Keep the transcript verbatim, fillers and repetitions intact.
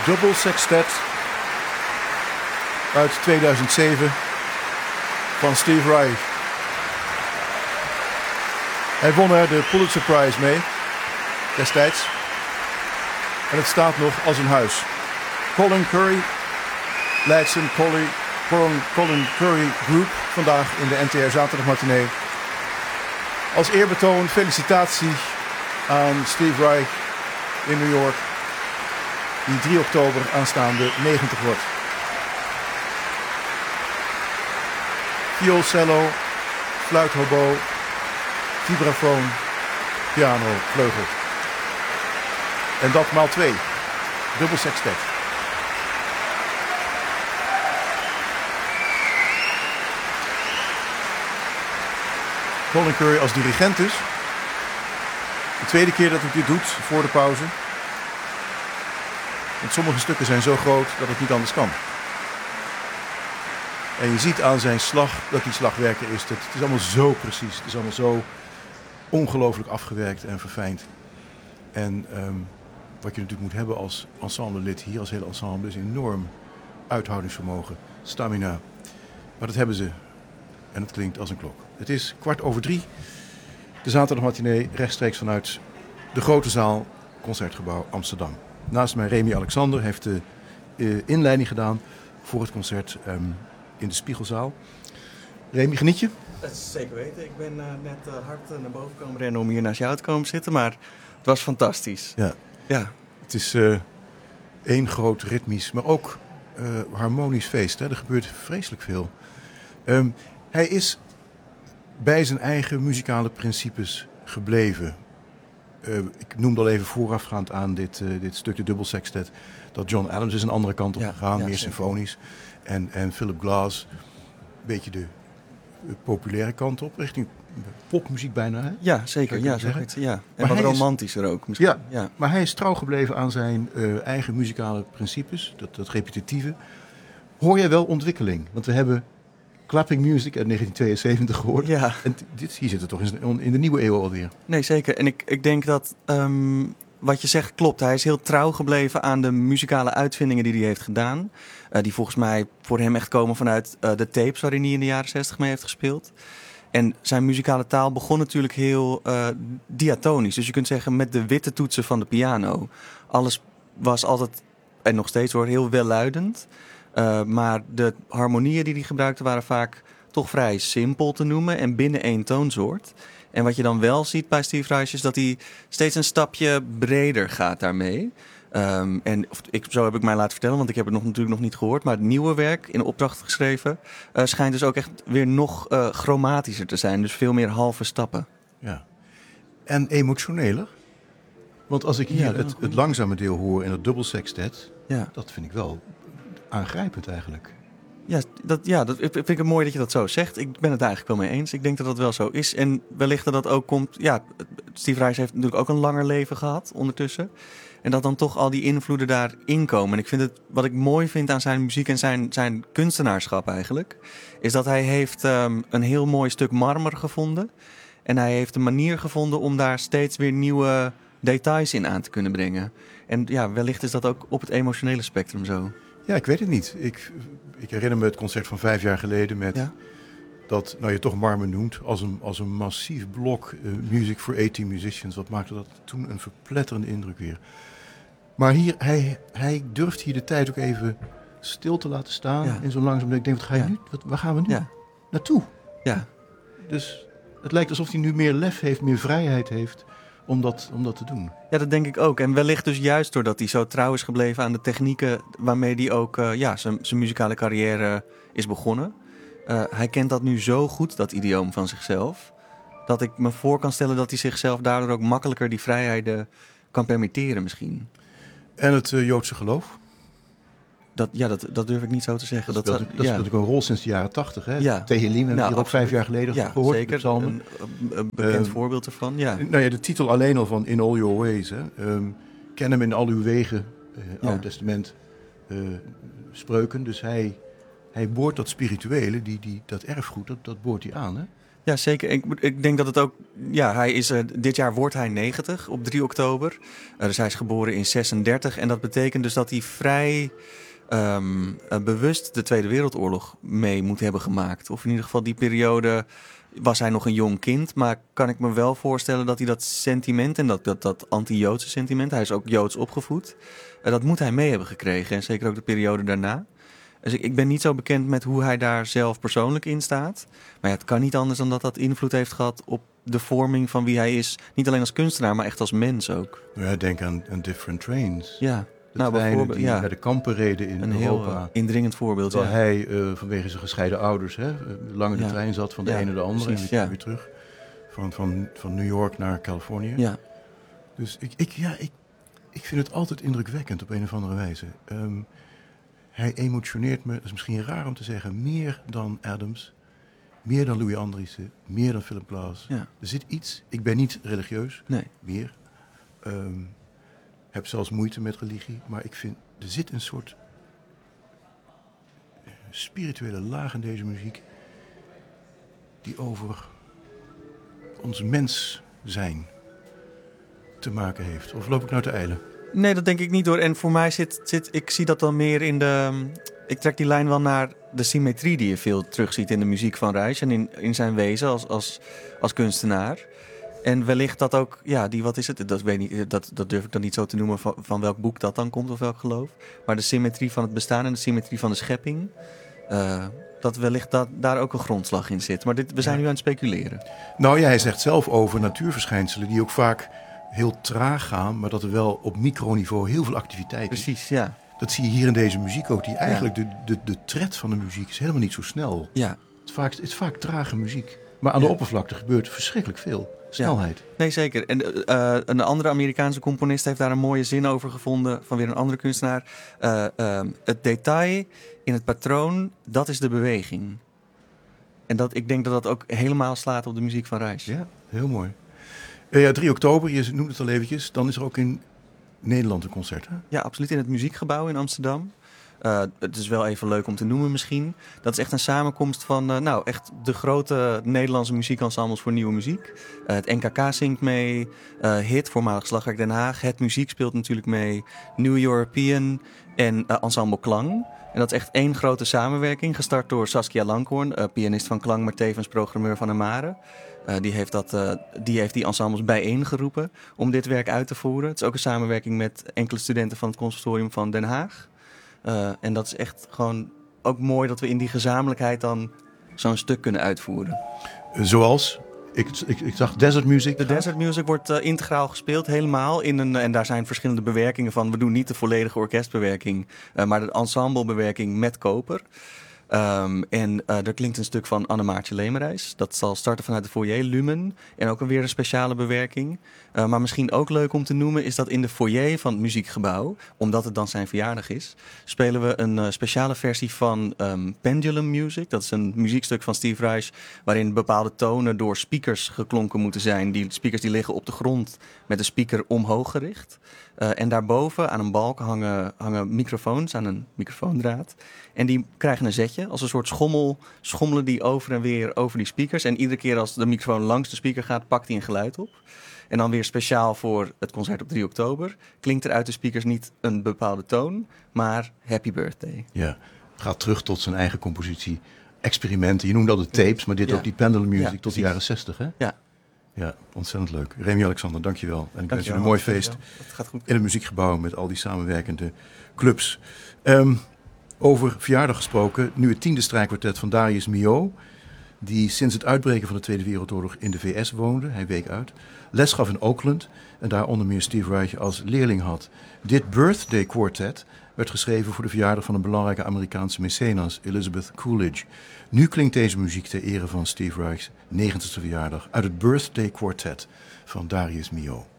Double Sextet uit tweeduizend zeven van Steve Reich. Hij won er de Pulitzer Prize mee destijds. En het staat nog als een huis. Colin Curry leidt zijn Colin, Colin, Colin Curry Group vandaag in de N T R Zaterdagmatinee. Als eerbetoon felicitatie aan Steve Reich in New York, die drie oktober aanstaande negentig wordt. Vioolcello, fluithobo, vibrafoon, piano, vleugel. En dat maal twee. Dubbel sextet. Colin Curry als dirigent dus. De tweede keer dat hij dit doet voor de pauze. Want sommige stukken zijn zo groot dat het niet anders kan. En je ziet aan zijn slag dat hij slagwerker is. Het is allemaal zo precies. Het is allemaal zo ongelooflijk afgewerkt en verfijnd. En um, wat je natuurlijk moet hebben als ensemblelid hier, als hele ensemble, is enorm uithoudingsvermogen, stamina. Maar dat hebben ze. En het klinkt als een klok. Het is kwart over drie. De zaterdagmatinee rechtstreeks vanuit de grote zaal, Concertgebouw Amsterdam. Naast mij Remy Alexander heeft de uh, inleiding gedaan voor het concert um, in de Spiegelzaal. Remy, geniet je? Dat is zeker weten. Ik ben uh, net uh, hard uh, naar boven komen rennen om hier naast jou te komen zitten, maar het was fantastisch. Ja. Ja. Het is uh, één groot ritmisch, maar ook uh, harmonisch feest. Hè? Er gebeurt vreselijk veel. Um, hij is bij zijn eigen muzikale principes gebleven. Uh, ik noemde al even voorafgaand aan dit, uh, dit stuk, de Double Sextet, dat John Adams is een andere kant op ja, gegaan, ja, meer zeker. symfonisch. En, en Philip Glass, een beetje de uh, populaire kant op, richting popmuziek bijna. Hè? Ja, zeker. Ja, zeggen. het, ja. En Maar wat hij is- romantischer ook misschien. Ja, Ja. maar hij is trouw gebleven aan zijn uh, eigen muzikale principes, dat, dat repetitieve. Hoor jij wel ontwikkeling? Want we hebben Clapping Music uit negentien tweeënzeventig gehoord. Ja. En t- dit, hier zit het toch in, in de nieuwe eeuw alweer. Nee, zeker. En ik, ik denk dat um, wat je zegt klopt. Hij is heel trouw gebleven aan de muzikale uitvindingen die hij heeft gedaan. Uh, die volgens mij voor hem echt komen vanuit uh, de tapes waarin hij in de jaren zestig mee heeft gespeeld. En zijn muzikale taal begon natuurlijk heel uh, diatonisch. Dus je kunt zeggen met de witte toetsen van de piano. Alles was altijd, en nog steeds hoor, heel welluidend. Uh, maar de harmonieën die hij gebruikte waren vaak toch vrij simpel te noemen en binnen één toonsoort. En wat je dan wel ziet bij Steve Reich is dat hij steeds een stapje breder gaat daarmee. Um, en of, ik, zo heb ik mij laten vertellen, want ik heb het nog, natuurlijk nog niet gehoord. Maar het nieuwe werk, in opdracht geschreven, uh, schijnt dus ook echt weer nog uh, chromatischer te zijn. Dus veel meer halve stappen. Ja. En emotioneler. Want als ik hier Ja, dat is het, goed. het langzame deel hoor in het dubbel sextet, Ja, dat vind ik wel aangrijpend eigenlijk. ja, dat, ja dat, ik vind het mooi dat je dat zo zegt. Ik ben het eigenlijk wel mee eens. Ik denk dat dat wel zo is. En wellicht dat dat ook komt. Ja, Steve Reich heeft natuurlijk ook een langer leven gehad ondertussen. En dat dan toch al die invloeden daarin komen. En ik vind het, wat ik mooi vind aan zijn muziek en zijn, zijn kunstenaarschap eigenlijk, is dat hij heeft um, een heel mooi stuk marmer gevonden. En hij heeft een manier gevonden om daar steeds weer nieuwe details in aan te kunnen brengen. En ja, wellicht is dat ook op het emotionele spectrum zo. Ja, ik weet het niet. Ik, ik herinner me het concert van vijf jaar geleden met Ja. dat, nou je toch marmer noemt, als een, als een massief blok uh, Music for achttien Musicians. Wat maakte dat toen een verpletterende indruk weer. Maar hier, hij, hij durft hier de tijd ook even stil te laten staan. Ja. En zo langzaam, ik denk, wat ga je Ja. nu, wat, waar gaan we nu Ja. naartoe? Ja. Dus het lijkt alsof hij nu meer lef heeft, meer vrijheid heeft om dat, om dat te doen. Ja, dat denk ik ook. En wellicht dus juist doordat hij zo trouw is gebleven aan de technieken waarmee hij ook uh, ja, zijn, zijn muzikale carrière is begonnen. Uh, hij kent dat nu zo goed, dat idioom van zichzelf, dat ik me voor kan stellen dat hij zichzelf daardoor ook makkelijker die vrijheden kan permitteren misschien. En het uh, Joodse geloof? Dat, ja, dat, dat durf ik niet zo te zeggen. Dat, Dat, speelt, zou- dat ja. speelt ook een rol sinds de jaren tachtig. Hè? Ja. Tehillim hebben we Nou, hier ook vijf absoluut. jaar geleden Ja, gehoord. de zeker. psalmen. Een, een, een bekend Um, voorbeeld ervan, ja. Nou ja, de titel alleen al van In All Your Ways. Hè? Um, ken hem in al uw wegen, uh, Ja. Oude Testament, uh, spreuken. Dus hij, hij boort dat spirituele, die, die, dat erfgoed, dat, dat boort hij aan. Hè? Ja, zeker. Ik, ik denk dat het ook... Ja, hij is, uh, dit jaar wordt hij negentig op drie oktober. Uh, dus hij is geboren in zesendertig. En dat betekent dus dat hij vrij um, uh, bewust de Tweede Wereldoorlog mee moet hebben gemaakt. Of in ieder geval die periode was hij nog een jong kind. Maar kan ik me wel voorstellen dat hij dat sentiment en dat, dat, dat anti-Joodse sentiment... Hij is ook Joods opgevoed. Uh, dat moet hij mee hebben gekregen. En zeker ook de periode daarna. Dus ik, ik ben niet zo bekend met hoe hij daar zelf persoonlijk in staat. Maar ja, het kan niet anders dan dat dat invloed heeft gehad op de vorming van wie hij is. Niet alleen als kunstenaar, maar echt als mens ook. Ja, denk aan, aan Different Trains. Ja, de nou bijvoorbeeld. Die Ja. naar de kampen reden in een Europa. Een heel indringend voorbeeld. Terwijl ja. hij uh, vanwege zijn gescheiden ouders hè, lang in de ja. trein zat van de ja, ene naar de andere. Precies, en ja. weer terug. Van, van, van New York naar Californië. Ja. Dus ik, ik, ja, ik, ik vind het altijd indrukwekkend op een of andere wijze. Um, Hij emotioneert me, dat is misschien raar om te zeggen, meer dan Adams, meer dan Louis Andriessen, meer dan Philip Glass. Ja. Er zit iets, ik ben niet religieus, nee. meer. Um, heb zelfs moeite met religie, maar ik vind, er zit een soort spirituele laag in deze muziek die over ons mens zijn te maken heeft. Of loop ik nou te eilen? Nee, dat denk ik niet hoor. En voor mij zit, zit ik zie dat dan meer in de... Ik trek die lijn wel naar de symmetrie die je veel terugziet in de muziek van Reich en in, in zijn wezen als, als, als kunstenaar. En wellicht dat ook, ja, die wat is het? Dat, weet niet, dat, dat durf ik dan niet zo te noemen van, van welk boek dat dan komt of welk geloof. Maar de symmetrie van het bestaan en de symmetrie van de schepping. Uh, dat wellicht dat daar ook een grondslag in zit. Maar dit, we zijn ja. nu aan het speculeren. Nou ja, hij zegt zelf over natuurverschijnselen die ook vaak heel traag gaan, maar dat er wel op microniveau heel veel activiteit is. Precies, ja. Dat zie je hier in deze muziek ook. Die eigenlijk ja. de, de, de tred van de muziek is helemaal niet zo snel. Ja. Het is vaak, het is vaak trage muziek. Maar aan ja. de oppervlakte gebeurt verschrikkelijk veel. Snelheid. Ja. Nee, zeker. En uh, een andere Amerikaanse componist heeft daar een mooie zin over gevonden van weer een andere kunstenaar. Uh, uh, het detail in het patroon, dat is de beweging. En dat, ik denk dat dat ook helemaal slaat op de muziek van Reich. Ja, heel mooi. Uh, ja, drie oktober, je noemt het al eventjes. Dan is er ook in Nederland een concert, hè? Ja, absoluut. In het Muziekgebouw in Amsterdam. Uh, het is wel even leuk om te noemen misschien. Dat is echt een samenkomst van uh, nou, echt de grote Nederlandse muziekensembles voor nieuwe muziek. Uh, het N K K zingt mee. Uh, Hit, voormalig Slagwerk Den Haag. Het Muziek speelt natuurlijk mee. New European en uh, Ensemble Klang. En dat is echt één grote samenwerking. Gestart door Saskia Langhoorn, uh, pianist van Klang, maar tevens programmeur van Amare. Uh, die, heeft dat, uh, die heeft die ensembles bijeengeroepen om dit werk uit te voeren. Het is ook een samenwerking met enkele studenten van het Conservatorium van Den Haag. Uh, en dat is echt gewoon ook mooi dat we in die gezamenlijkheid dan zo'n stuk kunnen uitvoeren. Zoals? Ik, ik, ik zag Desert Music. De Desert Music wordt uh, integraal gespeeld, helemaal. In een, en daar zijn verschillende bewerkingen van. We doen niet de volledige orkestbewerking, uh, maar de ensemblebewerking met koper. Um, en uh, er klinkt een stuk van Annemaartje Lemerijs. Dat zal starten vanuit de foyer Lumen. En ook weer een speciale bewerking. Uh, maar misschien ook leuk om te noemen is dat in de foyer van het Muziekgebouw, omdat het dan zijn verjaardag is, spelen we een uh, speciale versie van um, Pendulum Music. Dat is een muziekstuk van Steve Reich waarin bepaalde tonen door speakers geklonken moeten zijn. Die speakers die liggen op de grond met de speaker omhoog gericht. Uh, en daarboven aan een balk hangen, hangen microfoons aan een microfoondraad. En die krijgen een zetje als een soort schommel. Schommelen die over en weer over die speakers. En iedere keer als de microfoon langs de speaker gaat, pakt hij een geluid op. En dan weer speciaal voor het concert op drie oktober... klinkt er uit de speakers niet een bepaalde toon, maar Happy Birthday. Ja, gaat terug tot zijn eigen compositie. Experimenten, je noemde al de tapes, maar dit ja. ook die Pendulum Music ja, tot precies. de jaren zestig, hè? Ja. Ja, ontzettend leuk. Remy Alexander, dankjewel. En ik wens je een wel. mooi feest Het gaat goed. in het Muziekgebouw met al die samenwerkende clubs. Um, over verjaardag gesproken, nu het tiende strijkkwartet van Darius Milhaud, die sinds het uitbreken van de Tweede Wereldoorlog in de V S woonde, hij week uit, les gaf in Oakland en daar onder meer Steve Reich als leerling had. Dit Birthday Quartet werd geschreven voor de verjaardag van een belangrijke Amerikaanse mecenas, Elizabeth Coolidge. Nu klinkt deze muziek ter ere van Steve Reich's negentigste verjaardag uit het Birthday Quartet van Darius Milhaud.